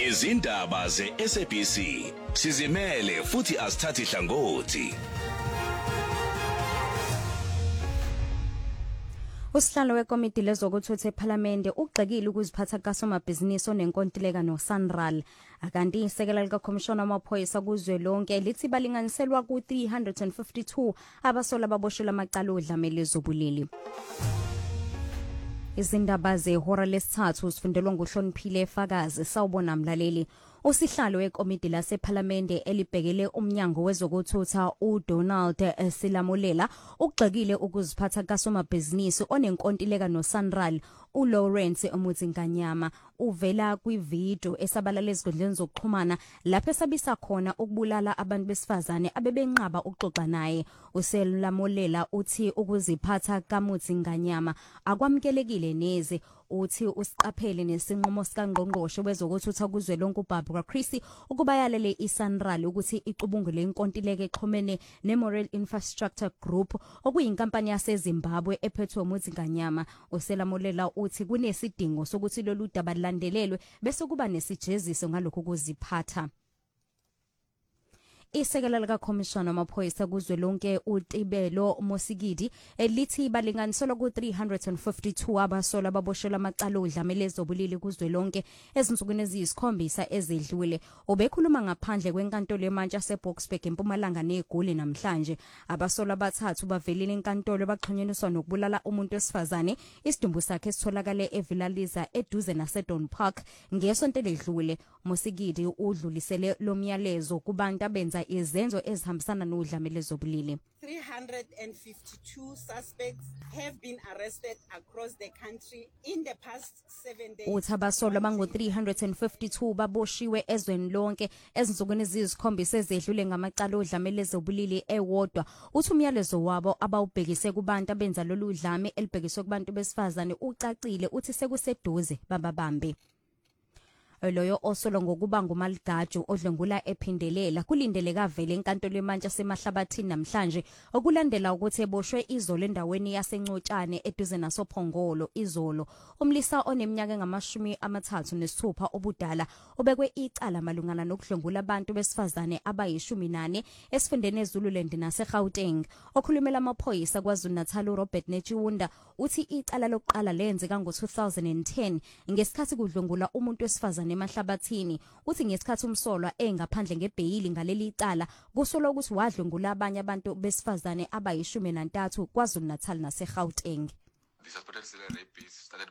Izindaba ze-SABC sizimele futhi asithathi hlangothi. Usihlalo wekomiti lezokuthutha ePhalamende ugxekile ukuziphatha kasomabhizinisi onenkontileka noSanral. Akanti isekela likaKhomishona wamaphoyisa kuzwelonke lithi balinganiselwa ku-352 abasola baboshelwa amacala odlame lezobulili. Izindaba zehora lesithathu sifundelwa nguHloniphile Efakazi. Sawubona mlaleli. Usihlalo wekomiti lasePhalamende elibhekele umnyango wezokuthutha uDonald Silamulela ugxekile ukuziphatha kasomabhizinisi onenkontileka noSanral uLawrence Mudzinganyama. Uvela kwivideo esabalala ezigondleni zokuxhumana lapho esabisa khona ukubulala abantu besifazane abebenqaba ukuxoxa naye. USilamulela uthi ukuziphatha kaMudzinganyama akwamkelekile neze. Uthi usiqaphele nesinqumo sikaNgqongqoshe wezokuthutha kuzwelonke uBarbara Chrissy ukuba yalele iSanral ukuthi icubungule inkontileka exhomene neMoral Infrastructure Group okuyinkampani yaseZimbabwe ephethwe uMudzinganyama. USilamulela uthi kunesidingo sokuthi lolu daba landelelwe bese kuba nesijeziso ngalokho kuziphatha. Isekela likaKhomishona wamaphoyisa kuzwelonke uTibelo Mosigidi lithi balinganiselwa ku-352 abasola baboshelwa amacala odlame lezobulili kuzwelonke ezinsukwini eziyisikhombisa ezedlule. Ubekhuluma ngaphandle kwenkantolo eMantshi yaseBoksburg eMpumalanga neGoli namhlanje. Abasola abathathu bavelile enkantolo baxhunyaniswa nokubulala umuntu wesifazane. Isidumbu sakhe sitholakale eVilaliza eduze naseDon Park ngesonto ledlule. Mosigidi udlulisele lo myalezo kubantu abenza izenzo ezihambisana nodlame lezobulili. 352 suspects have been arrested across the country in the past 7 days. Uthabasola bango-352 baboshiwe ezweni lonke ezinsukwini eziyisikhombisa ezedlule ngamacala odlame lezobulili ewodwa. Uthi umyalezo wabo abawubhekise kubantu abenza lolu dlame elibhekiswe kubantu besifazane ucacile uthi sekuseduze bababambe. Loyo osolo ngokuba ngumaligaju odlengula ephindelela kulindeleka vele enkantolo eMantshi yaseMahlabathini namhlanje okulandela ukuthi eboshwe izolo endaweni yaseNcotshane eduze nasoPhongolo izolo. Umlisa oneminyaka engama-36 obudala obekwe icala malungana nokudlengula abantu besifazane abayi-14 esifundeni eZululand naseGauteng. Okhulumela amaphoyisa KwaZulu-Natal uRobert Nechiwunda uthi icala lokuqala lenzeka ngo-2010 ngesikhathi kudlengula umuntu wesifazane eMahlabathini. Uthi ngesikhathi umsolwa engaphandle ngebheyili ngaleli icala kusolwa ukuthi wadlengula abanye abantu besifazane abayi-13 KwaZulu-Natal naseGauteng. The suspected serial rapist started